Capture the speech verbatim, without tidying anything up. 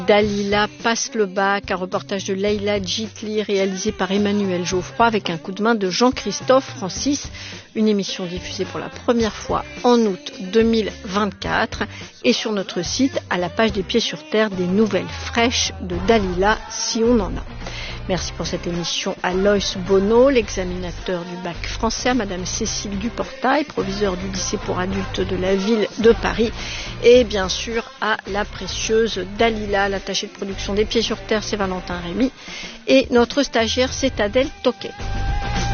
Dalila passe le bac, un reportage de Leïla Djitli réalisé par Emmanuel Geoffroy avec un coup de main de Jean-Christophe Francis. Une émission diffusée pour la première fois en août deux mille vingt-quatre et sur notre site à la page des Pieds sur Terre des nouvelles fraîches de Dalila si on en a. Merci pour cette émission à Loïs Bono, l'examinateur du bac français, à Madame Cécile Duportail, proviseur du lycée pour adultes de la ville de Paris, et bien sûr à la précieuse Dalila, l'attachée de production des Pieds sur Terre, c'est Valentin Rémy, et notre stagiaire, c'est Adèle Toquet.